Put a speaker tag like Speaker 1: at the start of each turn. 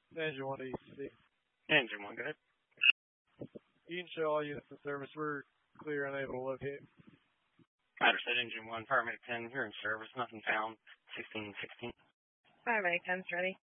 Speaker 1: Engine 1 ECC.
Speaker 2: Engine 1, go ahead.
Speaker 1: You can show all units in service. We're clear and able to locate.
Speaker 2: Understood. Engine 1, paramedic 10, you're in service. Nothing found. 1616.
Speaker 3: Paramedic 10's ready.